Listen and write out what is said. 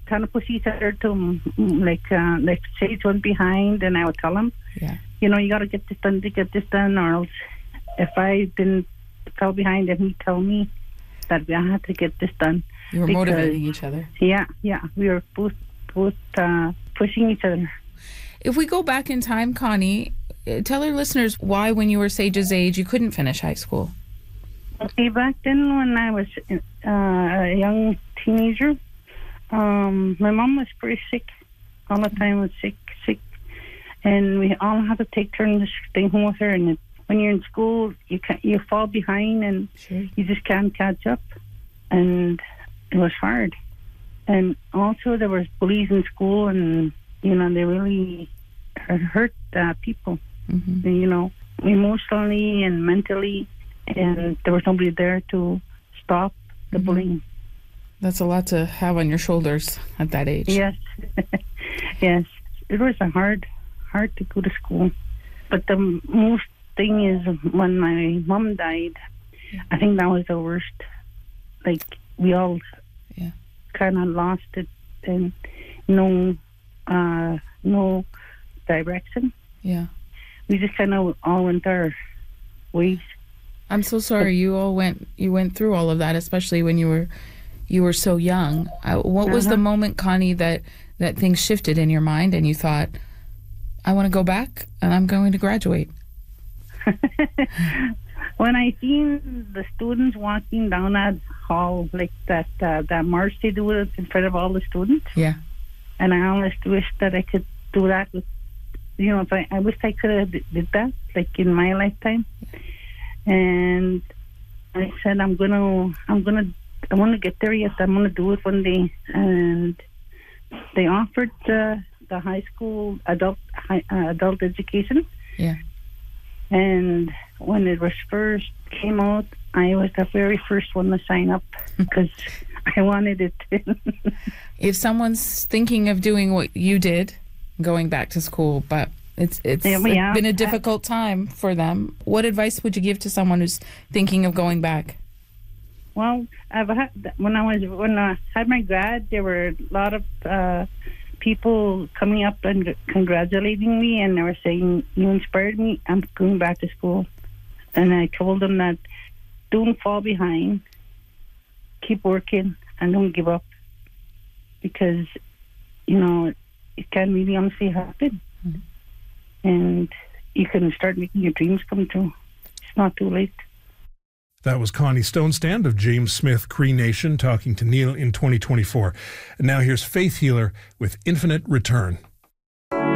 kind of push each other to, like say it's one behind, and I would tell him, you got to get this done, or else if I didn't fell behind, then he'd tell me that I had to get this done. You were motivating each other. Yeah, we were both pushing each other. If we go back in time, Connie, tell our listeners why, when you were Sage's age, you couldn't finish high school. Okay, back then when I was a young teenager, my mom was pretty sick. All the time was sick. And we all had to take turns staying home with her. And when you're in school, you fall behind, and you just can't catch up. And it was hard. And also there was bullies in school, and, they really hurt people, emotionally and mentally. And there was nobody there to stop the bullying. That's a lot to have on your shoulders at that age. Yes. Yes. It was hard to go to school. But the most thing is when my mom died, I think that was the worst. Like, we all kind of lost it, and no direction. Yeah. We just kind of all went our ways. I'm so sorry you went through all of that, especially when you were so young. What was the moment, Connie, that things shifted in your mind and you thought, I want to go back and I'm going to graduate? When I seen the students walking down that hall, like that march they do it in front of all the students. Yeah. And I always wish that I could do that with, if I wish I could have did that, like in my lifetime. And I said, I want to get there. Yes, I'm going to do it one day. And they offered the high school adult education. Yeah. And when it was first came out, I was the very first one to sign up because I wanted it. If someone's thinking of doing what you did, going back to school, but it's been a difficult time for them, what advice would you give to someone who's thinking of going back? Well, when I had my grad, there were a lot of people coming up and congratulating me, and they were saying, "You inspired me. I'm going back to school." And I told them that don't fall behind, keep working, and don't give up, because it can really honestly happen. Mm-hmm. And you can start making your dreams come true. It's not too late. That was Connie Stonestand of James Smith Cree Nation talking to Neil in 2024. And now here's Faith Healer with Infinite Return.